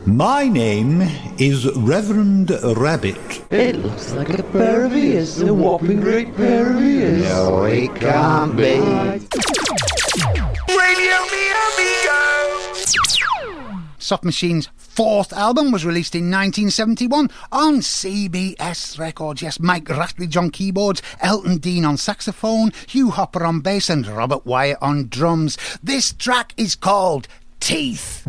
My name is Reverend Rabbit. It looks like a pair of ears, a whopping great pair of ears. No, it can't be. Radio Me Amigo! Soft Machine's fourth album was released in 1971 on CBS Records. Yes, Mike Ratledge on keyboards, Elton Dean on saxophone, Hugh Hopper on bass and Robert Wyatt on drums. This track is called Teeth.